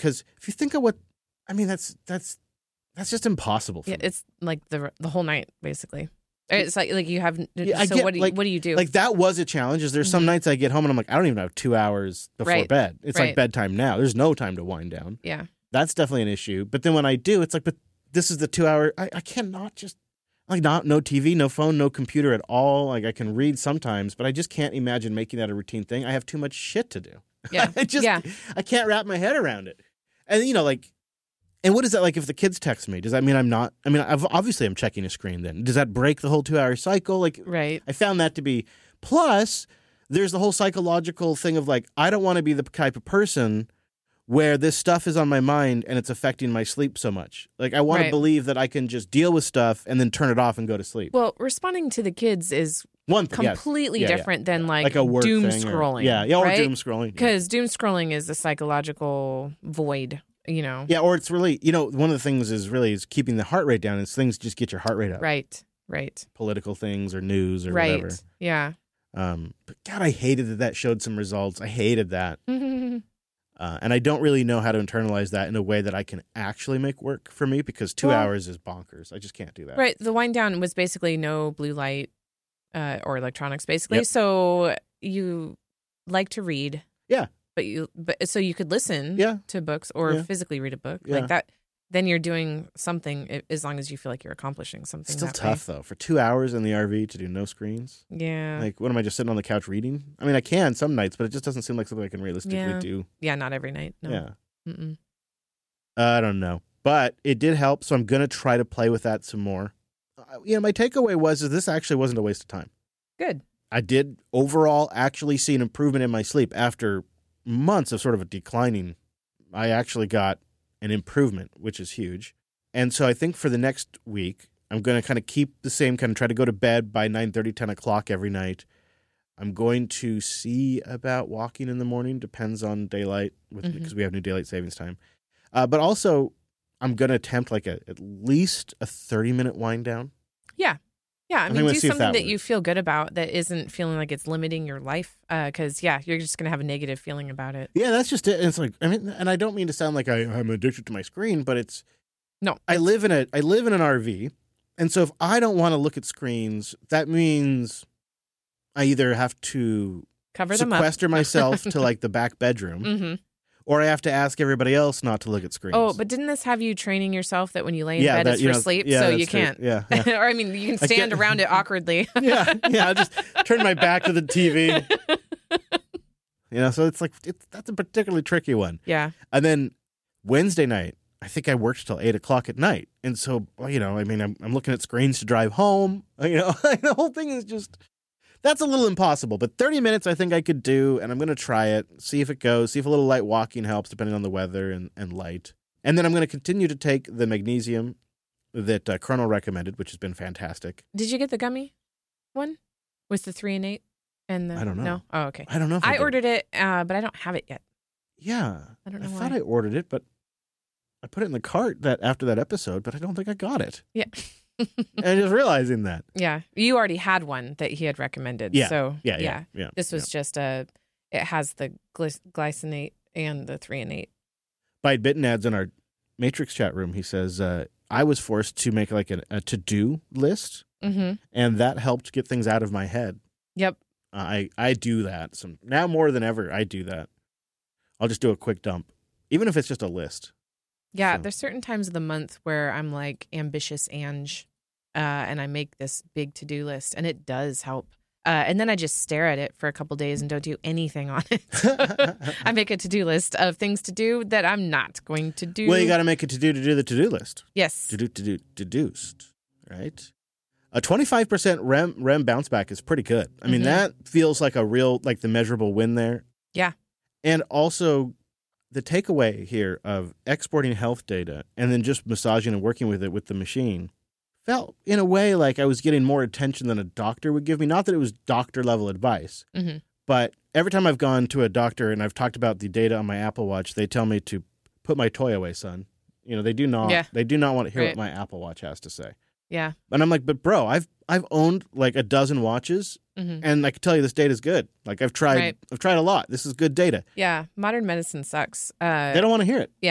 because if you think of what, I mean, that's just impossible for me. It's like the whole night, basically. It's like you have. Yeah, so what do you do? Like that was a challenge. Is there's some nights I get home and I'm like, I don't even have 2 hours before bed. It's like bedtime now. There's no time to wind down. Yeah, that's definitely an issue. But then when I do, it's like, but this is the 2 hour. I cannot just like no TV, no phone, no computer at all. Like I can read sometimes, but I just can't imagine making that a routine thing. I have too much shit to do. Yeah, I can't wrap my head around it. And like. And what is that like if the kids text me? Does that mean I'm not? I mean, obviously I'm checking a screen then. Does that break the whole 2 hour cycle? Like, right. I found that to be. Plus, there's the whole psychological thing of like, I don't want to be the type of person where this stuff is on my mind and it's affecting my sleep so much. Like, I want to believe that I can just deal with stuff and then turn it off and go to sleep. Well, responding to the kids is one thing, completely different than like a work doom thing scrolling. Or doom scrolling. Because doom scrolling is a psychological void. Yeah, or it's really, one of the things is keeping the heart rate down. Is things just get your heart rate up. Right. Political things or news or whatever. Yeah. But God, I hated that showed some results. I hated that. And I don't really know how to internalize that in a way that I can actually make work for me because 2 hours is bonkers. I just can't do that. Right. The wind down was basically no blue light or electronics, basically. Yep. So you like to read. Yeah. But so you could listen to books or physically read a book like that. Then you're doing something as long as you feel like you're accomplishing something. Still tough though. For 2 hours in the RV to do no screens. Yeah. Like, what am I just sitting on the couch reading? I mean, I can some nights, but it just doesn't seem like something I can realistically do. Yeah, not every night. No. Yeah. Mm-mm. I don't know, but it did help. So I'm gonna try to play with that some more. My takeaway was this actually wasn't a waste of time. Good. I did overall actually see an improvement in my sleep after months of sort of a declining. I actually got an improvement, which is huge. And so I think for the next week, I'm going to kind of keep the same, kind of try to go to bed by 9:30, 10 o'clock every night. I'm going to see about walking in the morning, depends on daylight, because we have new daylight savings time. But also, I'm going to attempt like at least a 30-minute wind down. Yeah. Yeah, I mean, do something that you feel good about that isn't feeling like it's limiting your life. Because, you're just going to have a negative feeling about it. Yeah, that's just it. It's like, I mean, and I don't mean to sound like I'm addicted to my screen, but it's... No. I live in an RV, and so if I don't want to look at screens, that means I either have to cover them up, sequester myself to like the back bedroom, or I have to ask everybody else not to look at screens. Oh, but didn't this have you training yourself that when you lay in bed it's for sleep, so you can't? Yeah. Or I mean, you can stand around it awkwardly. Yeah. I just turn my back to the TV. So it's like that's a particularly tricky one. Yeah. And then Wednesday night, I think I worked till 8 o'clock at night, and so I mean, I'm looking at screens to drive home. The whole thing is just. That's a little impossible, but 30 minutes I think I could do, and I'm going to try it, see if it goes, see if a little light walking helps depending on the weather and light. And then I'm going to continue to take the magnesium that Colonel recommended, which has been fantastic. Did you get the gummy one with the 3 and 8? I don't know. No? Oh, okay. I don't know if I ordered it, but I don't have it yet. Yeah. I don't know why. I thought I ordered it, but I put it in the cart after that episode, but I don't think I got it. Yeah. And just realizing that. Yeah. You already had one that he had recommended. Yeah. So, yeah. This was just it has the glycinate and the 3 and 8. Bite Bitten adds in our Matrix chat room, he says, I was forced to make like a to-do list, and that helped get things out of my head. Yep. I do that. Now more than ever, I do that. I'll just do a quick dump, even if it's just a list. Yeah, So. There's certain times of the month where I'm like ambitious Ange, and I make this big to-do list, and it does help. And then I just stare at it for a couple days and don't do anything on it. I make a to-do list of things to do that I'm not going to do. Well, you got to make a to-do the to-do list. Yes. Deduced, right? A 25% REM bounce back is pretty good. I mean, that feels like a real, like the measurable win there. Yeah. And also the takeaway here of exporting health data and then just massaging and working with it with the machine felt in a way like I was getting more attention than a doctor would give me. Not that it was doctor level advice, but every time I've gone to a doctor and I've talked about the data on my Apple Watch, they tell me to put my toy away, son. They do not want to hear what my Apple Watch has to say. Yeah. And I'm like, but bro, I've owned like a dozen watches, and I can tell you this data is good. Like I've tried a lot. This is good data. Yeah. Modern medicine sucks. They don't want to hear it. Yeah.